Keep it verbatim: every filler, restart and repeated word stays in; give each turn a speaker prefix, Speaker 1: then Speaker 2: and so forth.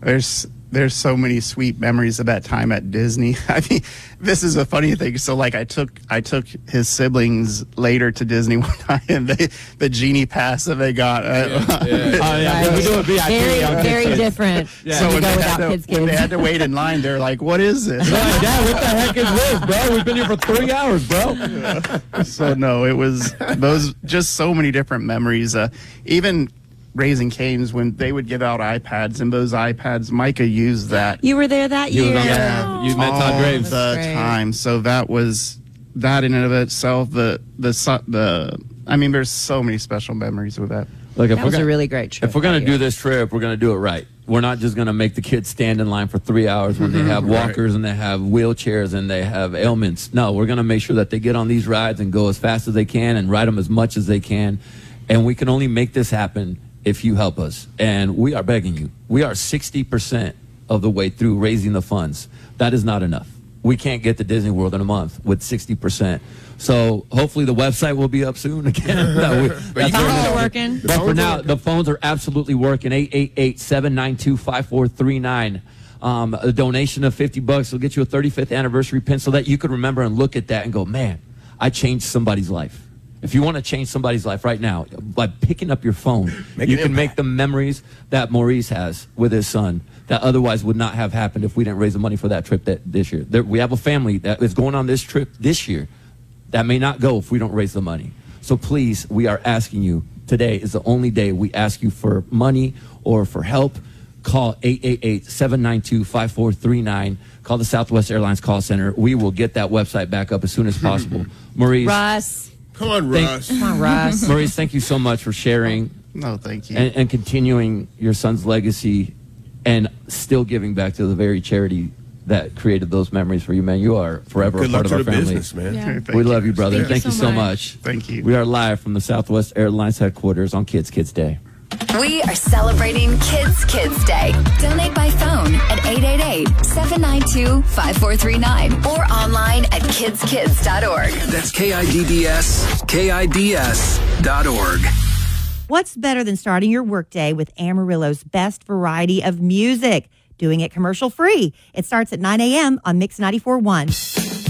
Speaker 1: There's there's so many sweet memories of that time at Disney. I mean, this is a funny thing. So like I took I took his siblings later to Disney one time, and they, the genie pass that they got.
Speaker 2: Yeah, yeah.
Speaker 3: Oh, yeah.
Speaker 4: Right.
Speaker 3: We do a V I P
Speaker 4: Very,
Speaker 3: on
Speaker 4: very
Speaker 3: Kids.
Speaker 4: different.
Speaker 3: Yeah.
Speaker 1: So
Speaker 4: when you
Speaker 1: when
Speaker 4: go
Speaker 1: they,
Speaker 4: without
Speaker 1: had
Speaker 4: kids,
Speaker 1: to, when they
Speaker 4: kids.
Speaker 1: had to wait in line, they're like, "What is this?"
Speaker 3: Like, Dad, what the heck is this, bro? We've been here for three hours, bro.
Speaker 1: So no, it was those just so many different memories. Uh, even Raising Cane's, when they would give out iPads, and those iPads, Micah used that.
Speaker 4: You were there that
Speaker 3: You
Speaker 4: year.
Speaker 3: was on the-
Speaker 1: Yeah,
Speaker 3: you met Todd
Speaker 1: all
Speaker 3: Graves.
Speaker 1: the
Speaker 4: That's great.
Speaker 1: time. So that was that in and of itself. The the su- the I mean, there's so many special memories with that.
Speaker 3: Look, if
Speaker 4: That
Speaker 3: we're
Speaker 4: was
Speaker 3: gonna,
Speaker 4: a really great trip.
Speaker 3: if we're gonna
Speaker 4: that
Speaker 3: do
Speaker 4: year.
Speaker 3: this trip, we're gonna do it right. We're not just gonna make the kids stand in line for three hours when they have walkers and they have wheelchairs and they have ailments. No, we're gonna make sure that they get on these rides and go as fast as they can and ride them as much as they can. And we can only make this happen if you help us. And we are begging you. We are sixty percent of the way through raising the funds. That is not enough. We can't get to Disney World in a month with sixty percent. So hopefully the website will be up soon again. No, we- that's
Speaker 4: Phones
Speaker 3: where-
Speaker 4: are working.
Speaker 3: But for now, the phones are absolutely working. eight eight eight, seven nine two, five four three nine. Um, a donation of fifty bucks will get you a thirty-fifth anniversary pin so that you can remember and look at that and go, man, I changed somebody's life. If you want to change somebody's life right now, by picking up your phone,
Speaker 2: Make
Speaker 3: you
Speaker 2: an
Speaker 3: can
Speaker 2: impact.
Speaker 3: make the memories that Maurice has with his son that otherwise would not have happened if we didn't raise the money for that trip that this year. There, we have a family that is going on this trip this year that may not go if we don't raise the money. So please, we are asking you, today is the only day we ask you for money or for help. Call eight eight eight, seven nine two, five four three nine. Call the Southwest Airlines call center. We will get that website back up as soon as possible. Maurice,
Speaker 4: Russ.
Speaker 2: Come on,
Speaker 3: Thank-
Speaker 2: Russ.
Speaker 4: Come on, Russ.
Speaker 3: Maurice, thank you so much for sharing
Speaker 1: No, thank you.
Speaker 3: and, and continuing your son's legacy and still giving back to the very charity that created those memories for you, man. You are forever
Speaker 2: Good
Speaker 3: a
Speaker 2: luck
Speaker 3: part
Speaker 2: to
Speaker 3: of
Speaker 2: the
Speaker 3: our family.
Speaker 2: business, man.
Speaker 4: Yeah.
Speaker 1: Thank
Speaker 3: We love you, brother.
Speaker 4: Thank you
Speaker 3: Thank, you
Speaker 4: so
Speaker 3: so
Speaker 4: much.
Speaker 3: much.
Speaker 1: Thank you.
Speaker 3: We are live from the Southwest Airlines headquarters on Kids Kids Day.
Speaker 5: We are celebrating Kids Kids Day. Donate by phone at eight eight eight, seven nine two, five four three nine or online at kids kids dot org.
Speaker 6: That's K I D D S, K I D S dot org.
Speaker 7: What's better than starting your workday with Amarillo's best variety of music? Doing it commercial free. It starts at nine a.m. on Mix ninety-four point one.